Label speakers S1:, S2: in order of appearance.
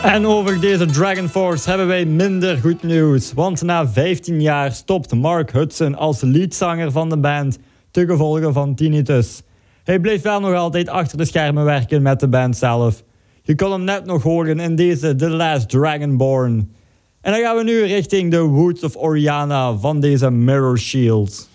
S1: En over deze Dragon Force hebben wij minder goed nieuws. Want na 15 jaar stopt Mark Hudson als leadzanger van de band ten gevolge van tinnitus. Hij bleef wel nog altijd achter de schermen werken met de band zelf. Je kon hem net nog horen in deze The Last Dragonborn. En dan gaan we nu richting de Woods of Oriana van deze Mirror Shields.